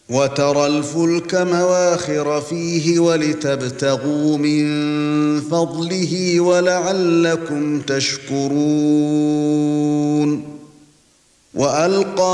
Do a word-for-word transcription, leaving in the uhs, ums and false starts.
وَتَرَى الْفُلْكَ مَوَاخِرَ فِيهِ وَلِتَبْتَغُوا مِنْ فَضْلِهِ وَلَعَلَّكُمْ تَشْكُرُونَ وَأَلْقَى